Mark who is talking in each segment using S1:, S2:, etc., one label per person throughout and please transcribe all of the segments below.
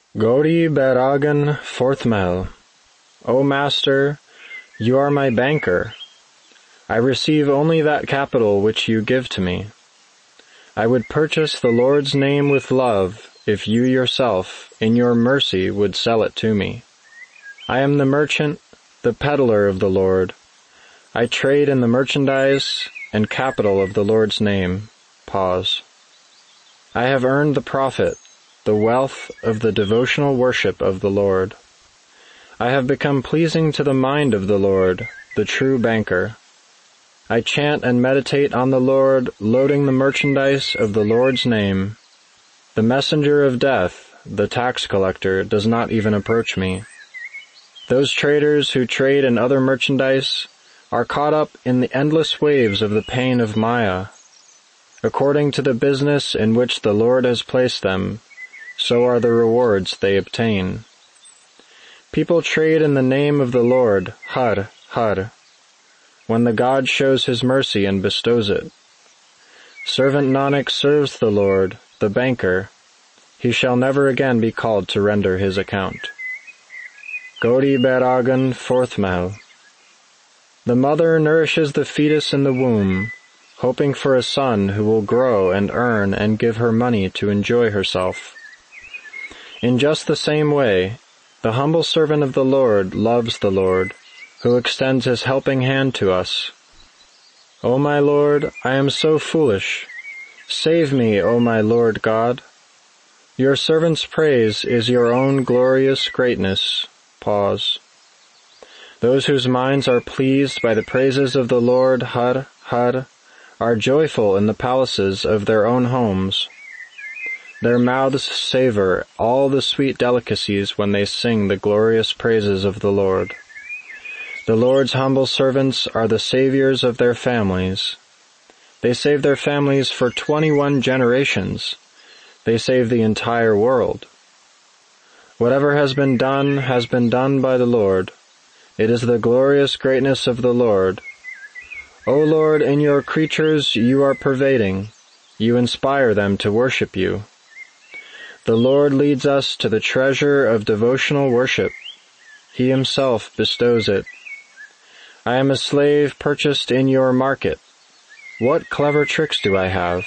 S1: Gauri Baragan, 4th Mahal. O Master, you are my banker. I receive only that capital which you give to me. I would purchase the Lord's name with love if you yourself, in your mercy, would sell it to me. I am the merchant, the peddler of the Lord. I trade in the merchandise and capital of the Lord's name. Pause. I have earned the profit, the wealth of the devotional worship of the Lord. I have become pleasing to the mind of the Lord, the true banker. I chant and meditate on the Lord, loading the merchandise of the Lord's name. The messenger of death, the tax collector, does not even approach me. Those traders who trade in other merchandise are caught up in the endless waves of the pain of Maya. According to the business in which the Lord has placed them, so are the rewards they obtain. People trade in the name of the Lord, Har, Har, when the God shows his mercy and bestows it. Servant Nanak serves the Lord, the banker. He shall never again be called to render his account. Gauri Baragan, 4th Mahal. The mother nourishes the fetus in the womb, hoping for a son who will grow and earn and give her money to enjoy herself. In just the same way, the humble servant of the Lord loves the Lord, who extends his helping hand to us. O my Lord, I am so foolish. Save me, O my Lord God. Your servant's praise is your own glorious greatness. Pause. Those whose minds are pleased by the praises of the Lord, Har, Har, are joyful in the palaces of their own homes. Their mouths savor all the sweet delicacies when they sing the glorious praises of the Lord. The Lord's humble servants are the saviors of their families. They save their families for 21 generations. They save the entire world. Whatever has been done by the Lord. It is the glorious greatness of the Lord. O Lord, in your creatures you are pervading. You inspire them to worship you. The Lord leads us to the treasure of devotional worship. He himself bestows it. I am a slave purchased in your market. What clever tricks do I have?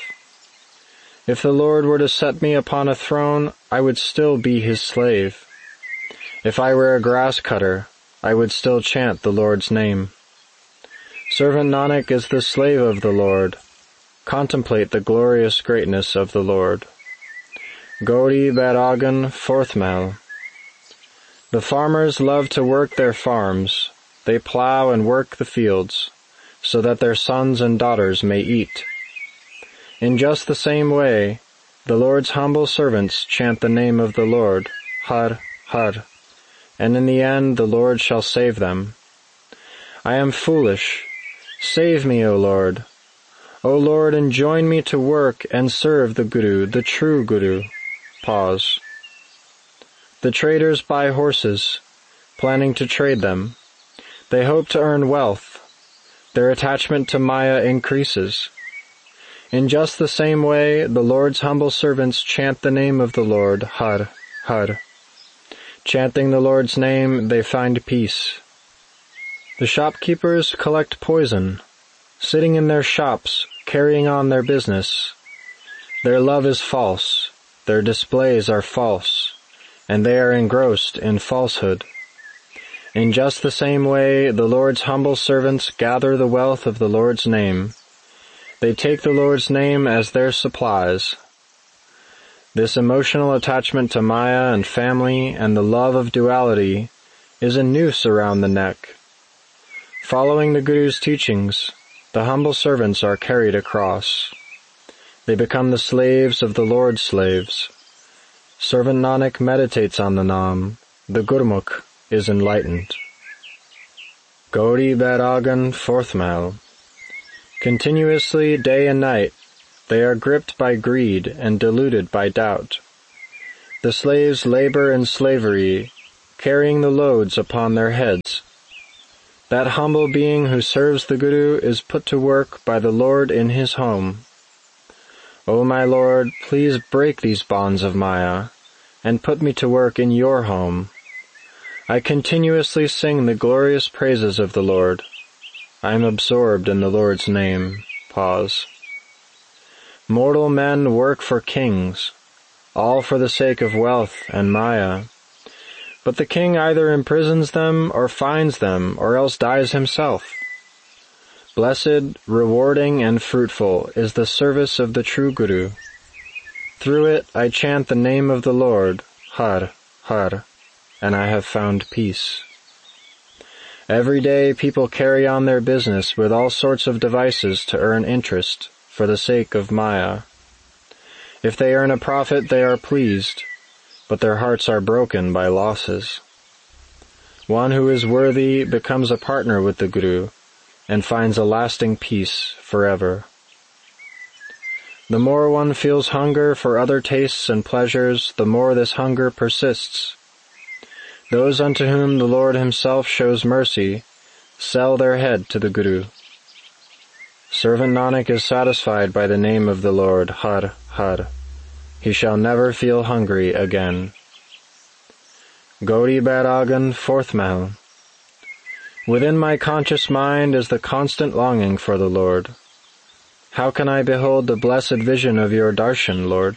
S1: If the Lord were to set me upon a throne, I would still be his slave. If I were a grass cutter, I would still chant the Lord's name. Servant Nanak is the slave of the Lord. Contemplate the glorious greatness of the Lord. Gauri Baragan, 4th Mahal. The farmers love to work their farms. They plow and work the fields, so that their sons and daughters may eat. In just the same way, the Lord's humble servants chant the name of the Lord, Har, Har, and in the end the Lord shall save them. I am foolish. Save me, O Lord. O Lord, enjoin me to work and serve the Guru, the true Guru. Pause. The traders buy horses, planning to trade them. They hope to earn wealth. Their attachment to Maya increases. In just the same way, the Lord's humble servants chant the name of the Lord, Har, Har. Chanting the Lord's name, they find peace. The shopkeepers collect poison, sitting in their shops, carrying on their business. Their love is false, their displays are false, and they are engrossed in falsehood. In just the same way, the Lord's humble servants gather the wealth of the Lord's name. They take the Lord's name as their supplies. This emotional attachment to Maya and family and the love of duality is a noose around the neck. Following the Guru's teachings, the humble servants are carried across. They become the slaves of the Lord's slaves. Servant Nanak meditates on the Naam. The Gurmukh is enlightened. Gauri Baragan, 4th Mahal. Continuously, day and night, they are gripped by greed and deluded by doubt. The slaves labor in slavery, carrying the loads upon their heads. That humble being who serves the Guru is put to work by the Lord in his home. O my Lord, please break these bonds of Maya. and put me to work in your home. I continuously sing the glorious praises of the Lord. I am absorbed in the Lord's name. Pause. Mortal men work for kings, all for the sake of wealth and Maya. But the king either imprisons them or fines them, or else dies himself. Blessed, rewarding, and fruitful is the service of the true Guru. Through it I chant the name of the Lord, Har, Har, and I have found peace. Every day people carry on their business with all sorts of devices to earn interest for the sake of Maya. If they earn a profit, they are pleased, but their hearts are broken by losses. One who is worthy becomes a partner with the Guru and finds a lasting peace forever. The more one feels hunger for other tastes and pleasures, the more this hunger persists. Those unto whom the Lord himself shows mercy sell their head to the Guru. Servant Nanak is satisfied by the name of the Lord, Har, Har. He shall never feel hungry again. Gauri Bairagan, 4th Mahal. Within my conscious mind is the constant longing for the Lord. How can I behold the blessed vision of your darshan, Lord?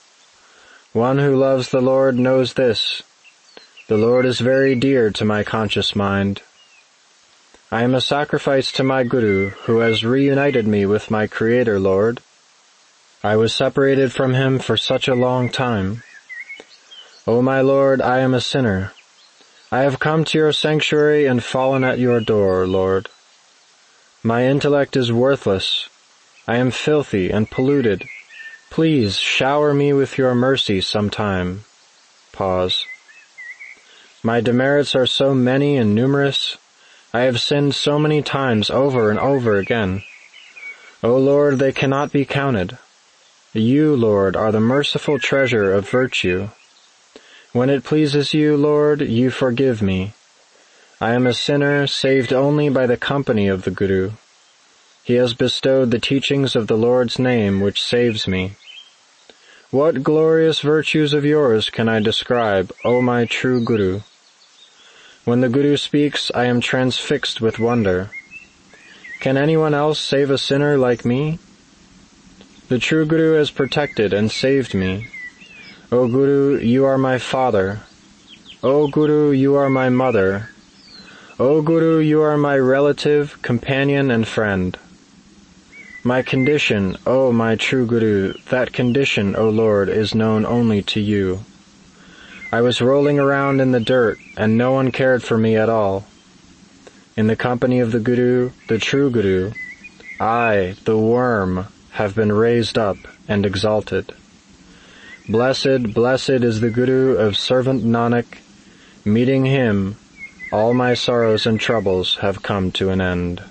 S1: One who loves the Lord knows this. The Lord is very dear to my conscious mind. I am a sacrifice to my Guru, who has reunited me with my Creator, Lord. I was separated from him for such a long time. O my Lord, I am a sinner. I have come to your sanctuary and fallen at your door, Lord. My intellect is worthless. I am filthy and polluted. Please shower me with your mercy sometime. Pause. My demerits are so many and numerous. I have sinned so many times over and over again. O Lord, they cannot be counted. You, Lord, are the merciful treasure of virtue. When it pleases you, Lord, you forgive me. I am a sinner, saved only by the company of the Guru. He has bestowed the teachings of the Lord's name, which saves me. What glorious virtues of yours can I describe, O my true Guru? When the Guru speaks, I am transfixed with wonder. Can anyone else save a sinner like me? The true Guru has protected and saved me. O Guru, you are my father. O Guru, you are my mother. O Guru, you are my relative, companion, and friend. My condition, O my true Guru, that condition, O Lord, is known only to you. I was rolling around in the dirt, and no one cared for me at all. In the company of the Guru, the true Guru, I, the worm, have been raised up and exalted. Blessed, blessed is the Guru of servant Nanak. Meeting him, all my sorrows and troubles have come to an end.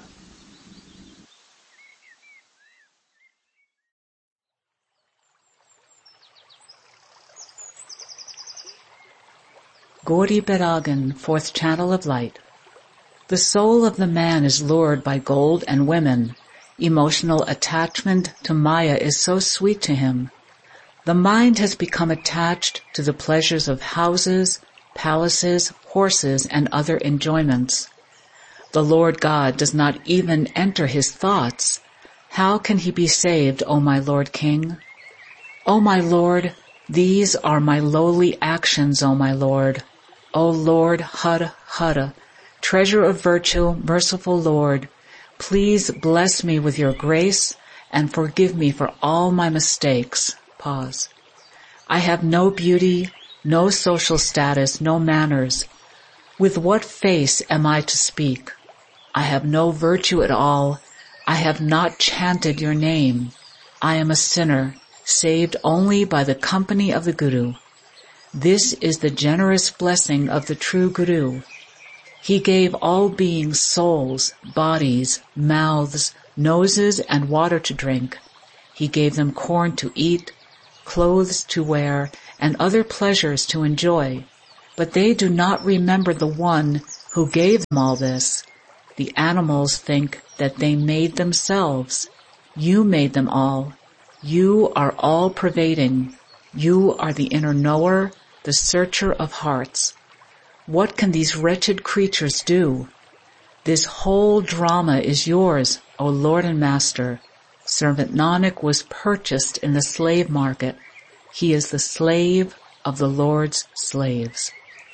S2: Gauri Bairagan, 4th Channel of Light. The soul of the man is lured by gold and women. Emotional attachment to Maya is so sweet to him. The mind has become attached to the pleasures of houses, palaces, horses, and other enjoyments. The Lord God does not even enter his thoughts. How can he be saved, O my Lord King? O my Lord, these are my lowly actions, O my Lord. O Lord, Har, Har, treasure of virtue, merciful Lord, please bless me with your grace and forgive me for all my mistakes. Pause. I have no beauty, no social status, no manners. With what face am I to speak? I have no virtue at all. I have not chanted your name. I am a sinner, saved only by the company of the Guru. This is the generous blessing of the true Guru. He gave all beings souls, bodies, mouths, noses, and water to drink. He gave them corn to eat, clothes to wear, and other pleasures to enjoy. But they do not remember the one who gave them all this. The animals think that they made themselves. You made them all. You are all-pervading. You are the inner knower, the searcher of hearts. What can these wretched creatures do? This whole drama is yours, O Lord and Master. Servant Nanak was purchased in the slave market. He is the slave of the Lord's slaves.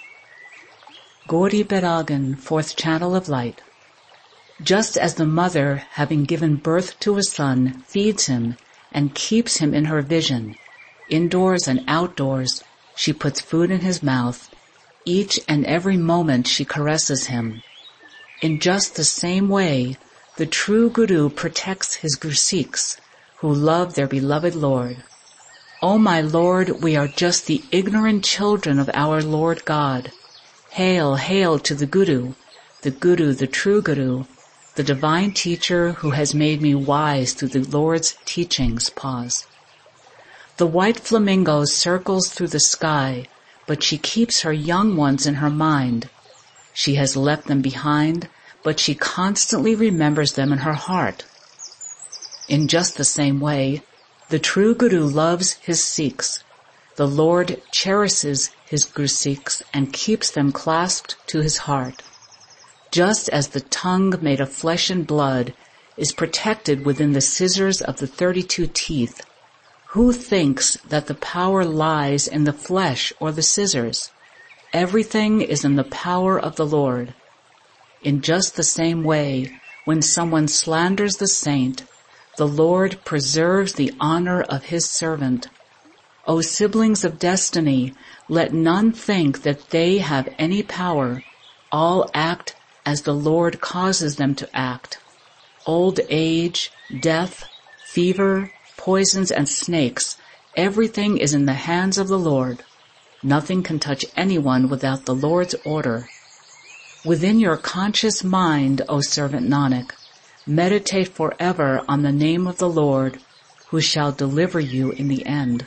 S2: Gauri Beragan, Fourth Channel of Light. Just as the mother, having given birth to a son, feeds him and keeps him in her vision, indoors and outdoors, she puts food in his mouth. Each and every moment she caresses him. In just the same way, the true Guru protects his Gursikhs, who love their beloved Lord. O my Lord, we are just the ignorant children of our Lord God. Hail, hail to the Guru, the true Guru, the divine teacher who has made me wise through the Lord's teachings. Pause. The white flamingo circles through the sky, but she keeps her young ones in her mind. She has left them behind, but she constantly remembers them in her heart. In just the same way, the true Guru loves his Sikhs. The Lord cherishes his Gursikhs and keeps them clasped to his heart. Just as the tongue made of flesh and blood is protected within the scissors of the 32 teeth, who thinks that the power lies in the flesh or the scissors? Everything is in the power of the Lord. In just the same way, when someone slanders the saint, the Lord preserves the honor of his servant. O siblings of destiny, let none think that they have any power. All act as the Lord causes them to act. Old age, death, fever, poisons, and snakes, everything is in the hands of the Lord. Nothing can touch anyone without the Lord's order. Within your conscious mind, O servant Nanak, meditate forever on the name of the Lord, who shall deliver you in the end.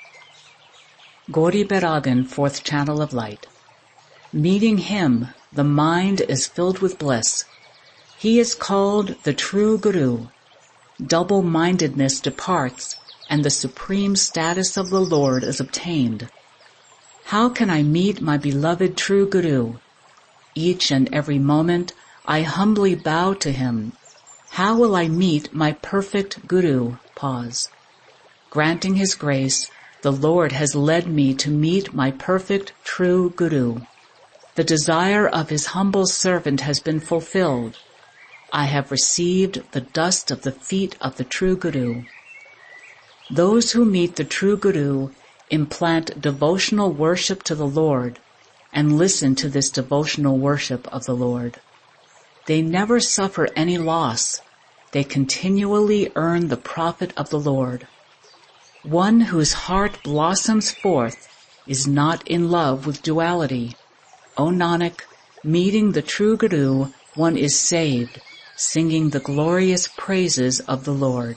S2: Gauri Beragan, Fourth Channel of Light. Meeting him, the mind is filled with bliss. He is called the true Guru. Double-mindedness departs, and the supreme status of the Lord is obtained. How can I meet my beloved true Guru? Each and every moment, I humbly bow to him. How will I meet my perfect Guru? Pause. Granting his grace, the Lord has led me to meet my perfect true Guru. The desire of his humble servant has been fulfilled. I have received the dust of the feet of the true Guru. Those who meet the true Guru implant devotional worship to the Lord and listen to this devotional worship of the Lord. They never suffer any loss. They continually earn the profit of the Lord. One whose heart blossoms forth is not in love with duality. O Nanak, meeting the true Guru, one is saved, singing the glorious praises of the Lord.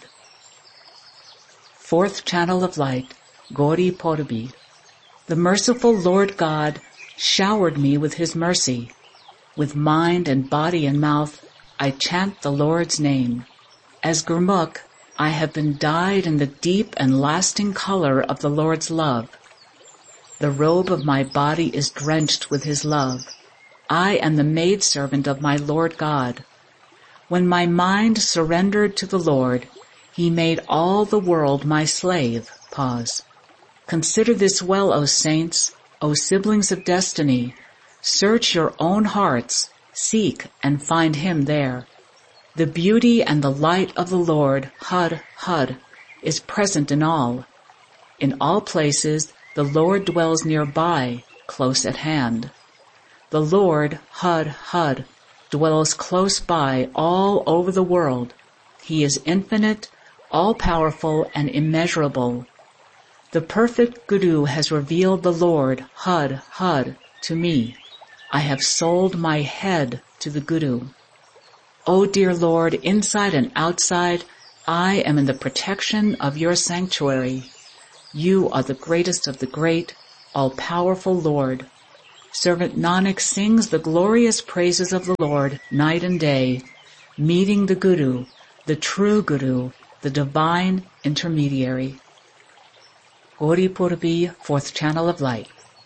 S2: Fourth Channel of Light, Gauri Purabi. The merciful Lord God showered me with his mercy. With mind and body and mouth, I chant the Lord's name. As Gurmukh, I have been dyed in the deep and lasting color of the Lord's love. The robe of my body is drenched with his love. I am the maidservant of my Lord God. When my mind surrendered to the Lord, he made all the world my slave. Pause. Consider this well, O saints, O siblings of destiny. Search your own hearts, seek and find him there. The beauty and the light of the Lord, Had, Had, is present in all. In all places, the Lord dwells nearby, close at hand. The Lord, Had, Had, dwells close by all over the world. He is infinite, all-powerful, and immeasurable. The perfect Guru has revealed the Lord, Had, Had, to me. I have sold my head to the Guru. O dear Lord, inside and outside, I am in the protection of your sanctuary. You are the greatest of the great, all-powerful Lord. Servant Nanak sings the glorious praises of the Lord night and day, meeting the Guru, the true Guru, the divine intermediary. Gauri Purabi, Fourth Channel of Light.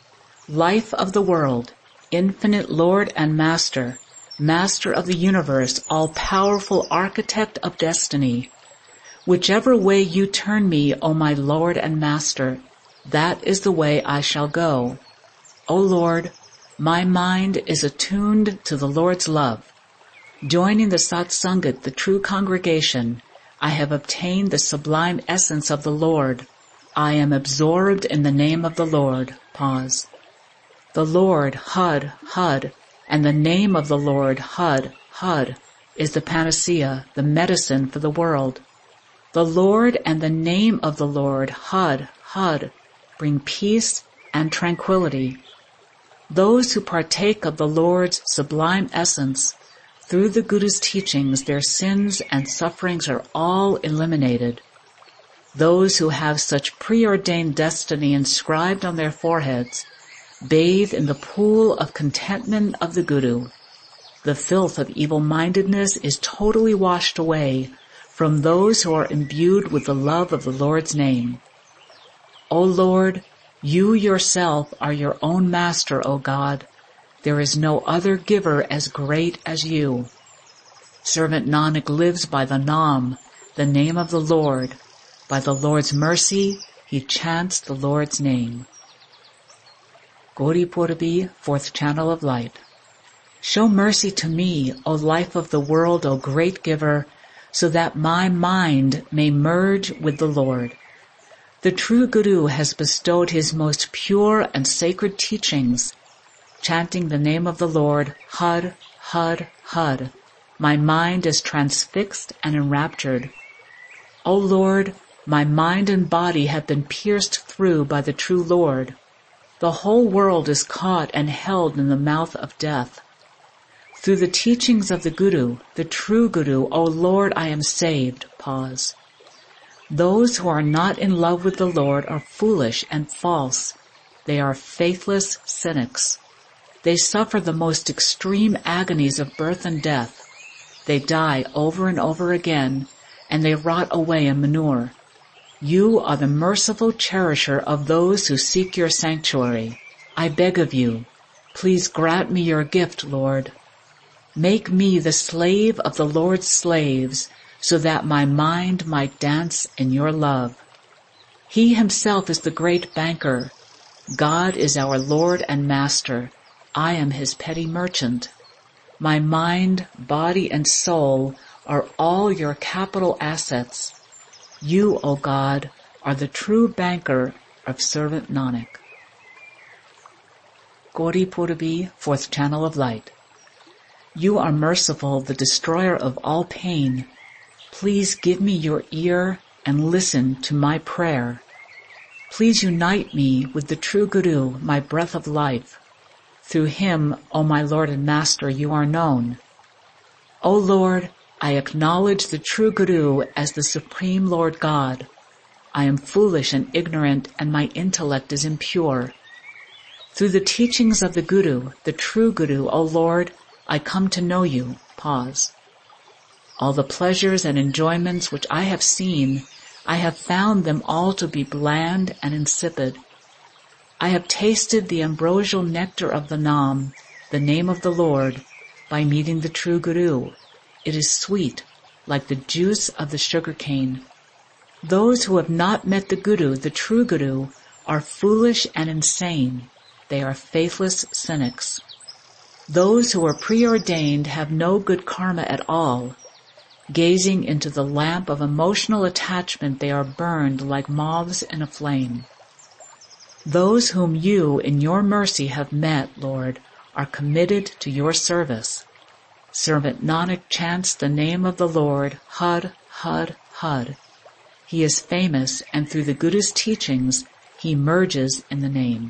S2: Life of the world, infinite Lord and Master, Master of the universe, all-powerful architect of destiny. Whichever way you turn me, O my Lord and Master, that is the way I shall go. O Lord, my mind is attuned to the Lord's love. Joining the Satsangat, the true congregation, I have obtained the sublime essence of the Lord. I am absorbed in the name of the Lord. Pause. The Lord, Hud, Hud, and the name of the Lord, Hud, Hud, is the panacea, the medicine for the world. The Lord and the name of the Lord, Hud, Hud, bring peace and tranquility. Those who partake of the Lord's sublime essence, through the Guru's teachings, their sins and sufferings are all eliminated. Those who have such preordained destiny inscribed on their foreheads bathe in the pool of contentment of the Guru. The filth of evil-mindedness is totally washed away from those who are imbued with the love of the Lord's name. O Lord, you yourself are your own master, O God. There is no other giver as great as you. Servant Nanak lives by the Naam, the name of the Lord. By the Lord's mercy, he chants the Lord's name. Gauri Purabi, Fourth Channel of Light. Show mercy to me, O life of the world, O great giver, so that my mind may merge with the Lord. The true Guru has bestowed his most pure and sacred teachings. Chanting the name of the Lord, Hud, Hud, Hud, my mind is transfixed and enraptured. O Lord, my mind and body have been pierced through by the true Lord. The whole world is caught and held in the mouth of death. Through the teachings of the Guru, the true Guru, O Lord, I am saved. Pause. Those who are not in love with the Lord are foolish and false. They are faithless cynics. They suffer the most extreme agonies of birth and death. They die over and over again, and they rot away in manure. You are the merciful cherisher of those who seek your sanctuary. I beg of you, please grant me your gift, Lord. Make me the slave of the Lord's slaves, so that my mind might dance in your love. He himself is the great banker. God is our Lord and Master. I am his petty merchant. My mind, body, and soul are all your capital assets. You, O God, are the true banker of Servant Nanak. Gauri Purabi, Fourth Channel of Light. You are merciful, the destroyer of all pain. Please give me your ear and listen to my prayer. Please unite me with the true Guru, my breath of life. Through him, O my Lord and Master, you are known. O Lord, I acknowledge the true Guru as the Supreme Lord God. I am foolish and ignorant, and my intellect is impure. Through the teachings of the Guru, the true Guru, O Lord, I come to know you. Pause. All the pleasures and enjoyments which I have seen, I have found them all to be bland and insipid. I have tasted the ambrosial nectar of the Naam, the name of the Lord, by meeting the true Guru. It is sweet, like the juice of the sugar cane. Those who have not met the Guru, the true Guru, are foolish and insane. They are faithless cynics. Those who are preordained have no good karma at all. Gazing into the lamp of emotional attachment, they are burned like moths in a flame. Those whom you, in your mercy, have met, Lord, are committed to your service. Servant Nanak chants the name of the Lord, Hud, Hud, Hud. He is famous, and through the Guru's teachings, he merges in the name.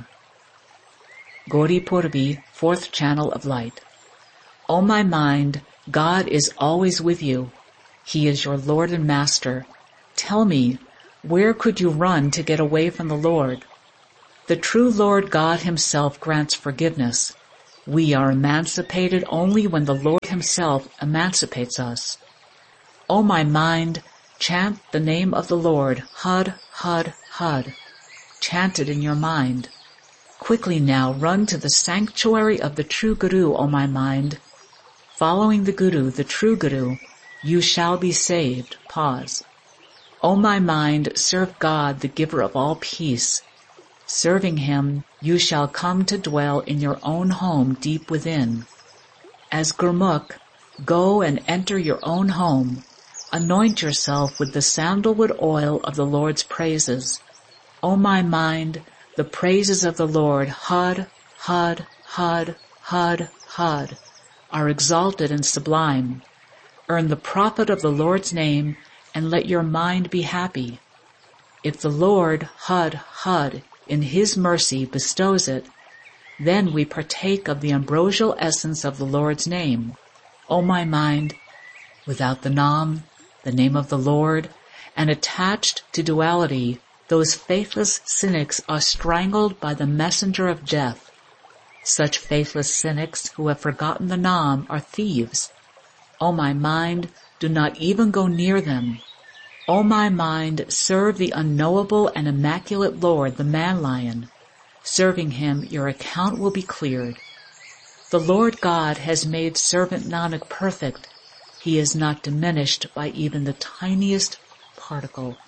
S2: Gauri Purabi, Fourth Channel of Light. O my mind, God is always with you. He is your Lord and Master. Tell me, where could you run to get away from the Lord? The true Lord God himself grants forgiveness. We are emancipated only when the Lord himself emancipates us. O my mind, chant the name of the Lord, Hud, Hud, Hud. Chant it in your mind. Quickly now run to the sanctuary of the true Guru, O my mind. Following the Guru, the true Guru, you shall be saved. Pause. O my mind, serve God, the giver of all peace. Serving him, you shall come to dwell in your own home deep within. As Gurmukh, go and enter your own home. Anoint yourself with the sandalwood oil of the Lord's praises. O my mind, the praises of the Lord, Had, Had, Had, Had, Had, are exalted and sublime. Earn the profit of the Lord's name, and let your mind be happy. If the Lord, Had, Had, in his mercy bestows it, then we partake of the ambrosial essence of the Lord's name. O my mind, without the Nam, the name of the Lord, and attached to duality, those faithless cynics are strangled by the messenger of death. Such faithless cynics who have forgotten the Nam are thieves. O my mind, do not even go near them. O my mind, serve the unknowable and immaculate Lord, the man-lion. Serving him, your account will be cleared. The Lord God has made servant Nanak perfect. He is not diminished by even the tiniest particle.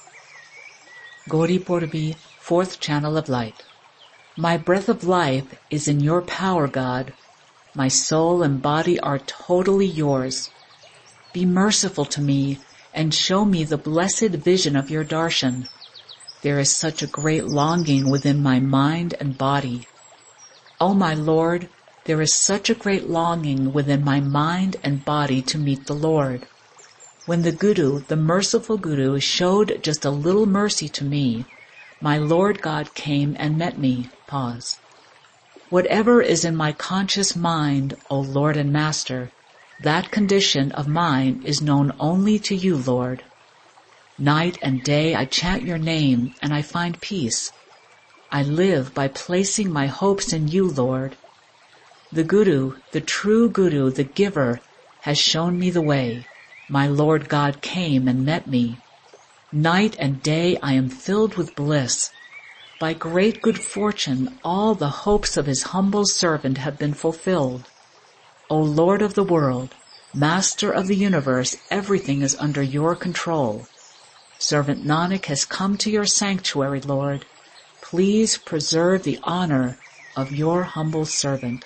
S2: Gauri Purbi, Fourth Channel of Light. My breath of life is in your power, God. My soul and body are totally yours. Be merciful to me and show me the blessed vision of your darshan. There is such a great longing within my mind and body. O my Lord, there is such a great longing within my mind and body to meet the Lord. When the Guru, the merciful Guru, showed just a little mercy to me, my Lord God came and met me. Pause. Whatever is in my conscious mind, O Lord and Master, that condition of mine is known only to you, Lord. Night and day I chant your name and I find peace. I live by placing my hopes in you, Lord. The Guru, the true Guru, the giver, has shown me the way. My Lord God came and met me. Night and day I am filled with bliss. By great good fortune all the hopes of his humble servant have been fulfilled. O Lord of the world, Master of the universe, everything is under your control. Servant Nanak has come to your sanctuary, Lord. Please preserve the honor of your humble servant.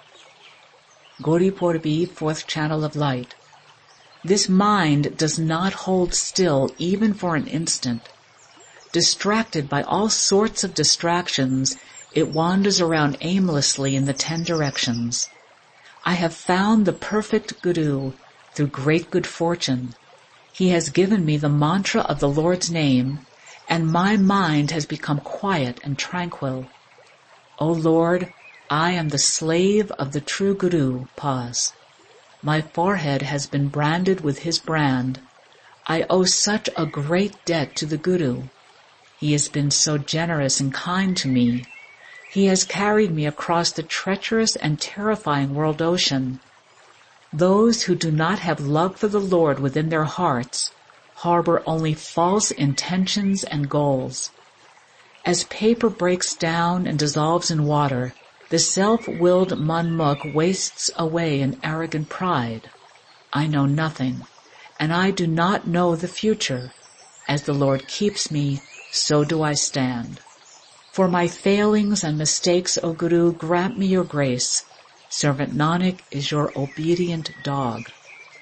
S2: Gauri Purbi, Fourth Channel of Light. This mind does not hold still even for an instant. Distracted by all sorts of distractions, it wanders around aimlessly in the 10 directions. I have found the perfect Guru through great good fortune. He has given me the mantra of the Lord's name, and my mind has become quiet and tranquil. O Lord, I am the slave of the true Guru. Pause. My forehead has been branded with his brand. I owe such a great debt to the Guru. He has been so generous and kind to me. He has carried me across the treacherous and terrifying world ocean. Those who do not have love for the Lord within their hearts harbor only false intentions and goals. As paper breaks down and dissolves in water, the self-willed Manmukh wastes away in arrogant pride. I know nothing, and I do not know the future. As the Lord keeps me, so do I stand. For my failings and mistakes, O Guru, grant me your grace. Servant Nanak is your obedient dog.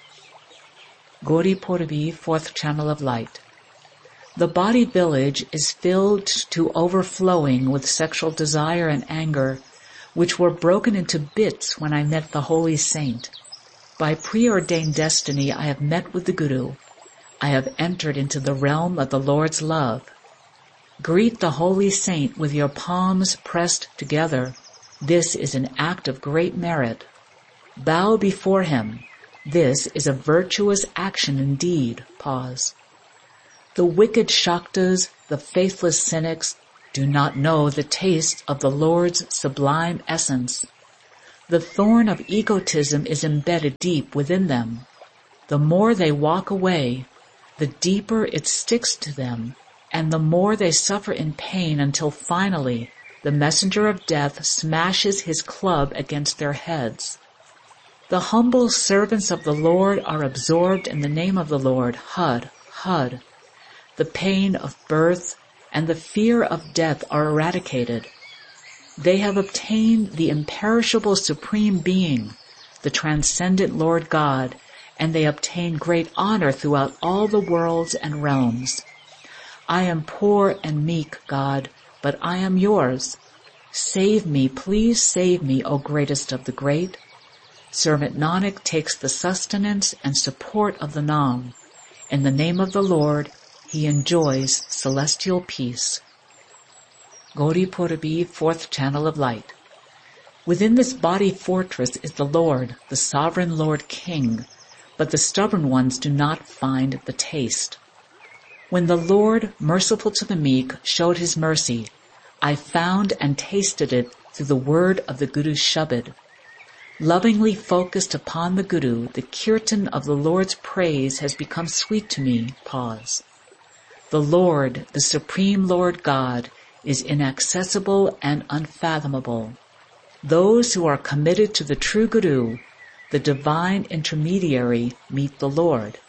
S2: Gauri Purbi, Fourth Channel of Light. The body village is filled to overflowing with sexual desire and anger, which were broken into bits when I met the holy saint. By preordained destiny I have met with the Guru. I have entered into the realm of the Lord's love. Greet the holy saint with your palms pressed together. This is an act of great merit. Bow before him. This is a virtuous action indeed. Pause. The wicked Shaktas, the faithless cynics, do not know the taste of the Lord's sublime essence. The thorn of egotism is embedded deep within them. The more they walk away, the deeper it sticks to them, and the more they suffer in pain until finally The messenger of death smashes his club against their heads. The humble servants of the Lord are absorbed in the name of the Lord, Hud, Hud. The pain of birth and the fear of death are eradicated. They have obtained the imperishable supreme being, the transcendent Lord God, and they obtain great honor throughout all the worlds and realms. I am poor and meek, God, but I am yours. Save me, please save me, O greatest of the great. Servant Nanak takes the sustenance and support of the Nam. In the name of the Lord, he enjoys celestial peace. Gauri Purabi, fourth channel of light. Within this body fortress is the Lord, the sovereign Lord King, but the stubborn ones do not find the taste. When the Lord, merciful to the meek, showed his mercy, I found and tasted it through the word of the Guru's Shabad. Lovingly focused upon the Guru, the kirtan of the Lord's praise has become sweet to me. Pause. The Lord, the Supreme Lord God, is inaccessible and unfathomable. Those who are committed to the true Guru, the divine intermediary, meet the Lord.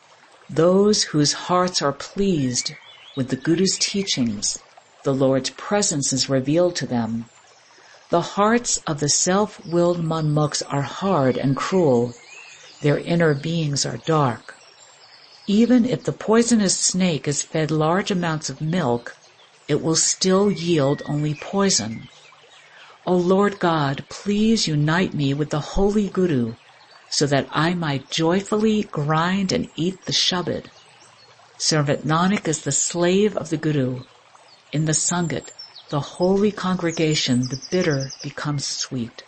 S2: Those whose hearts are pleased with the Guru's teachings, the Lord's presence is revealed to them. The hearts of the self-willed manmukhs are hard and cruel. Their inner beings are dark. Even if the poisonous snake is fed large amounts of milk, it will still yield only poison. O Lord God, please unite me with the Holy Guru, so that I might joyfully grind and eat the Shabad. Servant Nanak is the slave of the Guru. In the Sangat, the holy congregation, the bitter becomes sweet.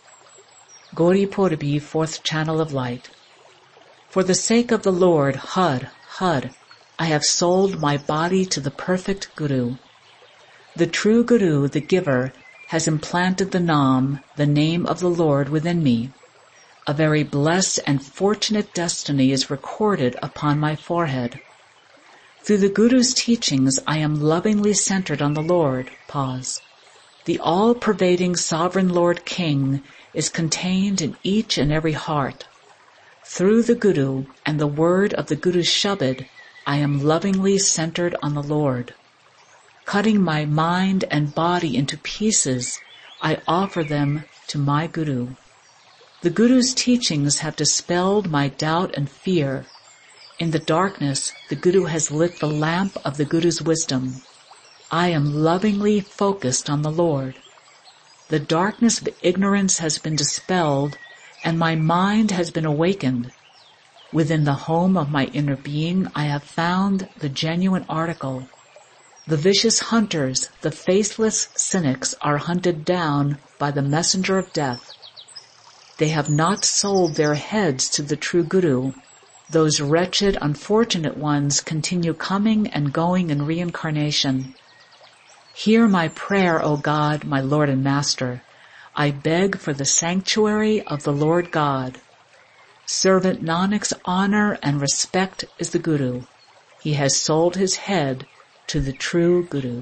S2: Gauri Purabi, fourth channel of light. For the sake of the Lord, Hud, Hud, I have sold my body to the perfect Guru. The true Guru, the giver, has implanted the Nam, the name of the Lord, within me. A very blessed and fortunate destiny is recorded upon my forehead. Through the Guru's teachings, I am lovingly centered on the Lord. Pause. The all-pervading sovereign Lord King is contained in each and every heart. Through the Guru and the word of the Guru's Shabad, I am lovingly centered on the Lord. Cutting my mind and body into pieces, I offer them to my Guru. The Guru's teachings have dispelled my doubt and fear. In the darkness, the Guru has lit the lamp of the Guru's wisdom. I am lovingly focused on the Lord. The darkness of ignorance has been dispelled, and my mind has been awakened. Within the home of my inner being, I have found the genuine article. The vicious hunters, the faithless cynics, are hunted down by the messenger of death. They have not sold their heads to the true Guru. Those wretched, unfortunate ones continue coming and going in reincarnation. Hear my prayer, O God, my Lord and Master. I beg for the sanctuary of the Lord God. Servant Nanak's honor and respect is the Guru. He has sold his head to the true Guru.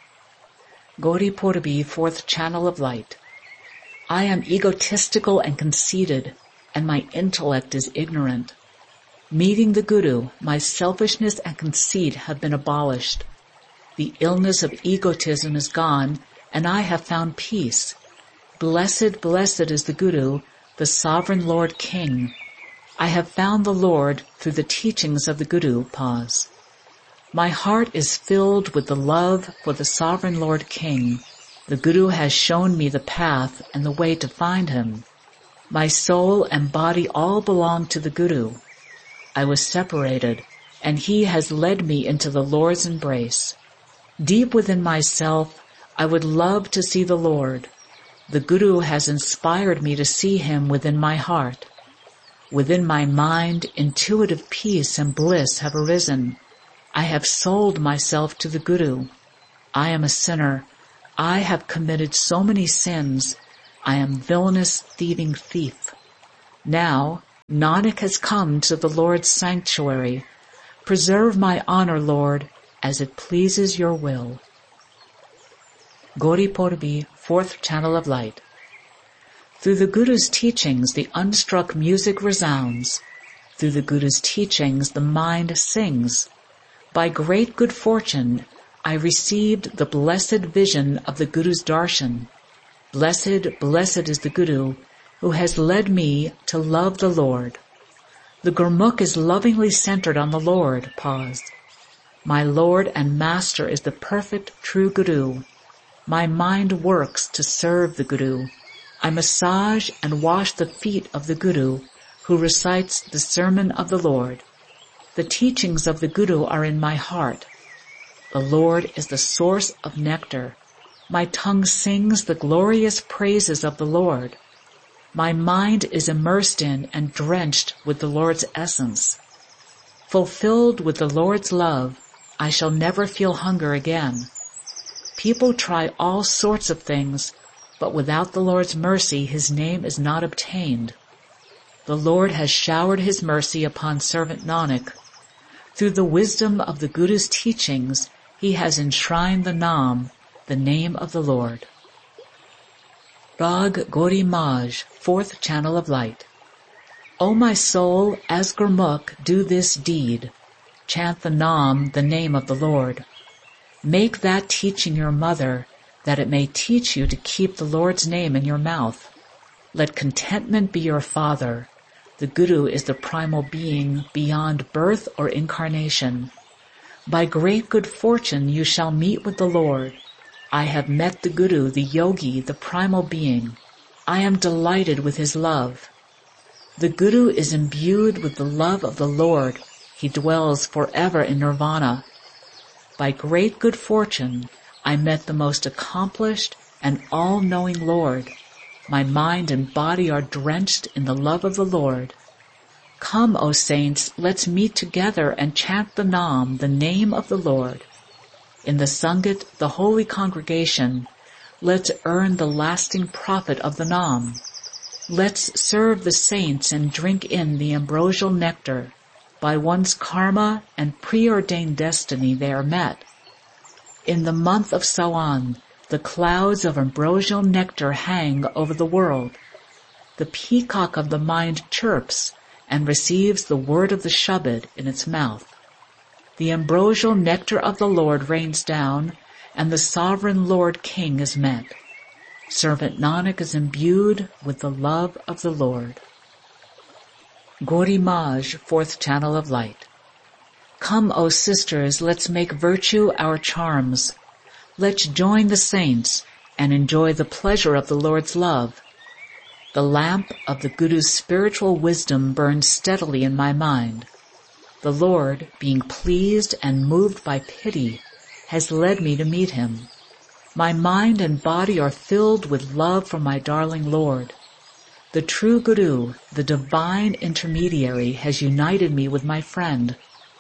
S2: Gauri Purabi, fourth channel of light. I am egotistical and conceited, and my intellect is ignorant. Meeting the Guru, my selfishness and conceit have been abolished. The illness of egotism is gone, and I have found peace. Blessed, blessed is the Guru, the sovereign Lord King. I have found the Lord through the teachings of the Guru. Pause. My heart is filled with the love for the sovereign Lord King. The Guru has shown me the path and the way to find him. My soul and body all belong to the Guru. I was separated, and he has led me into the Lord's embrace. Deep within myself, I would love to see the Lord. The Guru has inspired me to see him within my heart. Within my mind, intuitive peace and bliss have arisen. I have sold myself to the Guru. I am a sinner. I have committed so many sins. I am villainous, thieving thief. Now, Nanak has come to the Lord's sanctuary. Preserve my honor, Lord, as it pleases your will. Gauri Purbi, Fourth Channel of Light. Through the Guru's teachings, the unstruck music resounds. Through the Guru's teachings, the mind sings. By great good fortune, I received the blessed vision of the Guru's darshan. Blessed, blessed is the Guru, who has led me to love the Lord. The Gurmukh is lovingly centered on the Lord. Pause. My Lord and Master is the perfect true Guru. My mind works to serve the Guru. I massage and wash the feet of the Guru, who recites the sermon of the Lord. The teachings of the Guru are in my heart. The Lord is the source of nectar. My tongue sings the glorious praises of the Lord. My mind is immersed in and drenched with the Lord's essence. Fulfilled with the Lord's love, I shall never feel hunger again. People try all sorts of things, but without the Lord's mercy, His name is not obtained. The Lord has showered His mercy upon servant Nanak. Through the wisdom of the Guru's teachings, He has enshrined the Naam, the name of the Lord. Rag Gauri Maj, Fourth Channel of Light. O my soul, as Gurmukh, do this deed. Chant the Naam, the name of the Lord. Make that teaching your mother, that it may teach you to keep the Lord's name in your mouth. Let contentment be your father. The Guru is the primal being beyond birth or incarnation. By great good fortune you shall meet with the Lord. I have met the Guru, the yogi, the primal being. I am delighted with his love. The Guru is imbued with the love of the Lord. He dwells forever in nirvana. By great good fortune, I met the most accomplished and all-knowing Lord. My mind and body are drenched in the love of the Lord. Come, O saints, let's meet together and chant the Naam, the name of the Lord. In the Sangat, the holy congregation, let's earn the lasting profit of the Naam. Let's serve the saints and drink in the ambrosial nectar. By one's karma and preordained destiny they are met. In the month of Sawan, the clouds of ambrosial nectar hang over the world. The peacock of the mind chirps and receives the word of the Shabad in its mouth. The ambrosial nectar of the Lord rains down, and the sovereign Lord King is met. Servant Nanak is imbued with the love of the Lord. Gauri Maj, Fourth Channel of Light. Come, O sisters, let's make virtue our charms. Let's join the saints and enjoy the pleasure of the Lord's love. The lamp of the Guru's spiritual wisdom burns steadily in my mind. The Lord, being pleased and moved by pity, has led me to meet Him. My mind and body are filled with love for my darling Lord. The true Guru, the divine intermediary, has united me with my friend.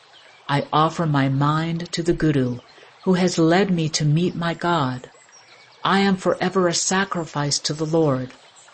S2: I offer my mind to the Guru, who has led me to meet my God. I am forever a sacrifice to the Lord.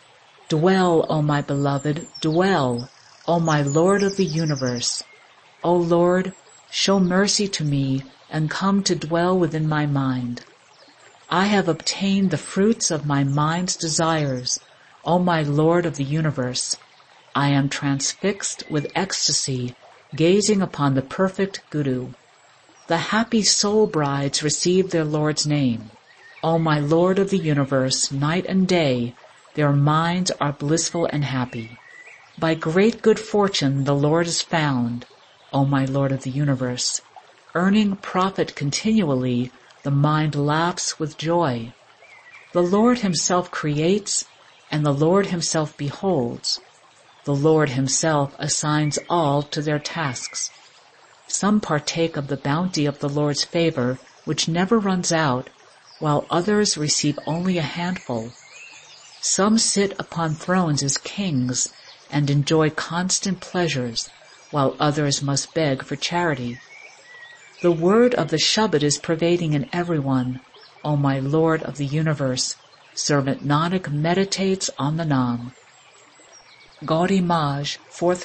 S2: Dwell, O my beloved, dwell, O my Lord of the universe. O Lord, show mercy to me and come to dwell within my mind. I have obtained the fruits of my mind's desires, O my Lord of the universe. I am transfixed with ecstasy, gazing upon the perfect Guru. The happy soul brides receive their Lord's name. O my Lord of the universe, night and day, their minds are blissful and happy. By great good fortune the Lord is found, O my Lord of the universe. Earning profit continually, the mind laughs with joy. The Lord Himself creates, and the Lord Himself beholds. The Lord Himself assigns all to their tasks. Some partake of the bounty of the Lord's favor, which never runs out, while others receive only a handful. Some sit upon thrones as kings and enjoy constant pleasures, while others must beg for charity. The word of the Shabad is pervading in everyone, O my Lord of the universe. Servant Nanak meditates on the Naam. Gauri Maj, Fourth